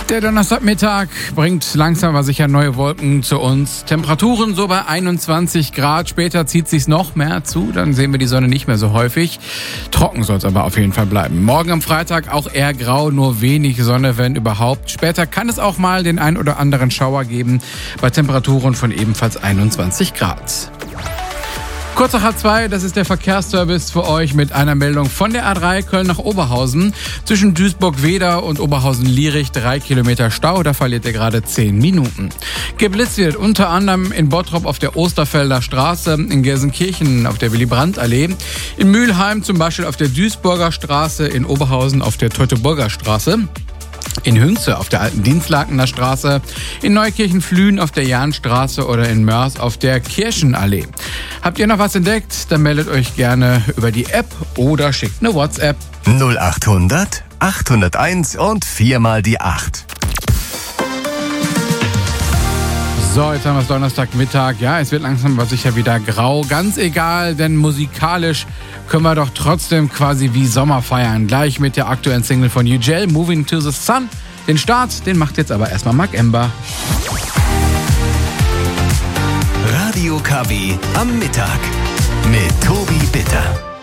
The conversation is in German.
Der Donnerstagmittag bringt langsam aber sicher neue Wolken zu uns. Temperaturen so bei 21 Grad. Später zieht sich's noch mehr zu. Dann sehen wir die Sonne nicht mehr so häufig. Trocken soll es aber auf jeden Fall bleiben. Morgen am Freitag auch eher grau, nur wenig Sonne, wenn überhaupt. Später kann es auch mal den ein oder anderen Schauer geben. Bei Temperaturen von ebenfalls 21 Grad. Kurz nach H2, das ist der Verkehrsservice für euch mit einer Meldung von der A3 Köln nach Oberhausen. Zwischen Duisburg-Weder und Oberhausen-Lierich 3 Kilometer Stau, da verliert ihr gerade 10 Minuten. Geblitzt wird unter anderem in Bottrop auf der Osterfelder Straße, in Gelsenkirchen auf der Willy-Brandt-Allee, in Mülheim zum Beispiel auf der Duisburger Straße, in Oberhausen auf der Teutoburger Straße. In Hünze auf der alten Dienstlakener Straße, in Neukirchen-Flühen auf der Jahnstraße oder in Mörs auf der Kirchenallee. Habt ihr noch was entdeckt? Dann meldet euch gerne über die App oder schickt eine WhatsApp. 0800 801 und 4 mal die 8. So, jetzt haben wir es Donnerstagmittag. Ja, es wird langsam aber sicher wieder grau. Ganz egal, denn musikalisch können wir doch trotzdem quasi wie Sommer feiern. Gleich mit der aktuellen Single von UGL, Moving to the Sun. Den Start, den macht jetzt aber erstmal Marc Ember. Radio KW am Mittag mit Tobi Bitter.